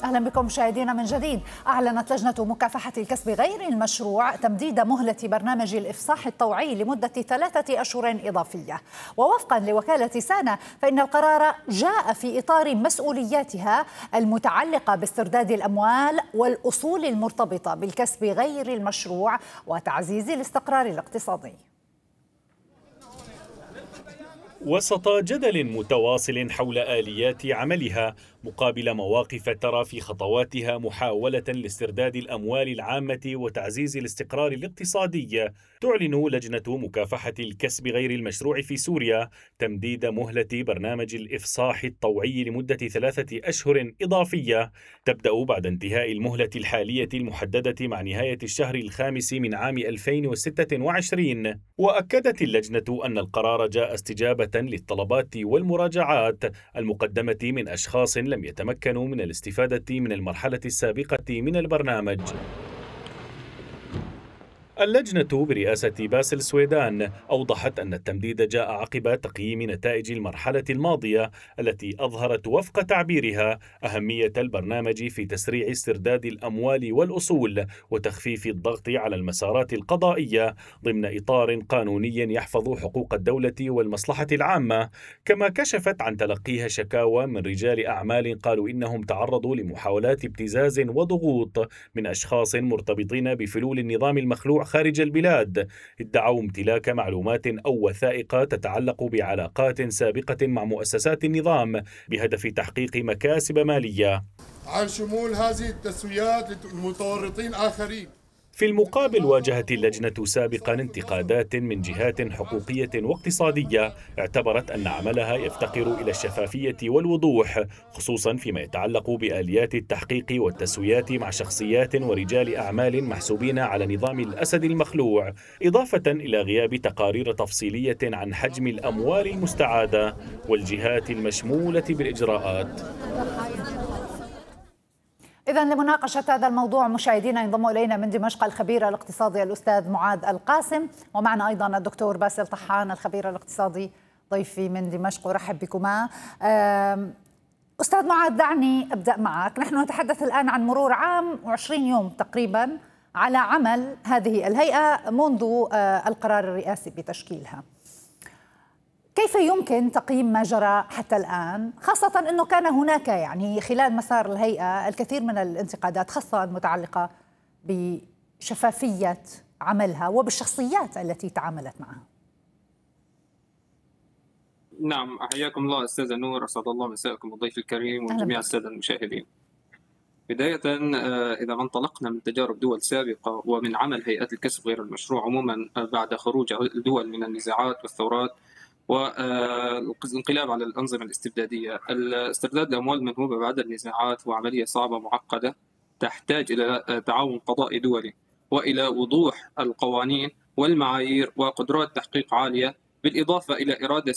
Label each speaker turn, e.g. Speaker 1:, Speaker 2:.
Speaker 1: أهلا بكم مشاهدينا من جديد. أعلنت لجنة مكافحة الكسب غير المشروع تمديد مهلة برنامج الإفصاح الطوعي لمدة 3 أشهر إضافية. ووفقا لوكالة سانا فإن القرار جاء في إطار مسؤولياتها المتعلقة باسترداد الأموال والأصول المرتبطة بالكسب غير المشروع وتعزيز الاستقرار الاقتصادي.
Speaker 2: وسط جدل متواصل حول آليات عملها مقابل مواقف ترى في خطواتها محاولة لاسترداد الأموال العامة وتعزيز الاستقرار الاقتصادي، تعلن لجنة مكافحة الكسب غير المشروع في سوريا تمديد مهلة برنامج الإفصاح الطوعي لمدة 3 أشهر إضافية تبدأ بعد انتهاء المهلة الحالية المحددة مع نهاية الشهر الخامس من عام 2026. وأكدت اللجنة أن القرار جاء استجابة للطلبات والمراجعات المقدمة من أشخاص لم يتمكنوا من الاستفادة من المرحلة السابقة من البرنامج. اللجنة برئاسة باسل سويدان أوضحت أن التمديد جاء عقب تقييم نتائج المرحلة الماضية التي أظهرت وفق تعبيرها أهمية البرنامج في تسريع استرداد الأموال والأصول وتخفيف الضغط على المسارات القضائية ضمن إطار قانوني يحفظ حقوق الدولة والمصلحة العامة. كما كشفت عن تلقيها شكاوى من رجال أعمال قالوا إنهم تعرضوا لمحاولات ابتزاز وضغوط من أشخاص مرتبطين بفلول النظام المخلوع خارج البلاد، ادعوا امتلاك معلومات أو وثائق تتعلق بعلاقات سابقة مع مؤسسات النظام بهدف تحقيق مكاسب مالية.
Speaker 3: عن شمول هذه التسويات لمتورطين آخرين.
Speaker 2: في المقابل واجهت اللجنة سابقا انتقادات من جهات حقوقية واقتصادية اعتبرت أن عملها يفتقر إلى الشفافية والوضوح، خصوصا فيما يتعلق بآليات التحقيق والتسويات مع شخصيات ورجال أعمال محسوبين على نظام الأسد المخلوع، إضافة إلى غياب تقارير تفصيلية عن حجم الأموال المستعادة والجهات المشمولة بالإجراءات.
Speaker 1: إذا لمناقشة هذا الموضوع مشاهدينا ينضم إلينا من دمشق الخبير الاقتصادي الأستاذ معاذ القاسم، ومعنا أيضا الدكتور باسل طحان الخبير الاقتصادي ضيفي من دمشق، ورحب بكما. أستاذ معاذ، دعني أبدأ معك. نحن نتحدث الآن عن مرور عام و20 يوم تقريبا على عمل هذه الهيئة منذ القرار الرئاسي بتشكيلها. كيف يمكن تقييم ما جرى حتى الآن، خاصة أنه كان هناك خلال مسار الهيئة الكثير من الانتقادات خاصة المتعلقة بشفافية عملها وبالشخصيات التي تعاملت معها؟
Speaker 4: نعم، أحياكم الله أستاذة نور، أسعد الله مساءكم الضيف الكريم وجميع السادة المشاهدين. بداية إذا ما انطلقنا من تجارب دول سابقة ومن عمل هيئات الكسب غير المشروع عموما بعد خروج الدول من النزاعات والثورات والانقلاب على الأنظمة الاستبدادية، استرداد الأموال المنهوبة بعد النزاعات هو عملية صعبة معقدة تحتاج إلى تعاون قضائي دولي وإلى وضوح القوانين والمعايير وقدرات تحقيق عالية، بالإضافة إلى إرادة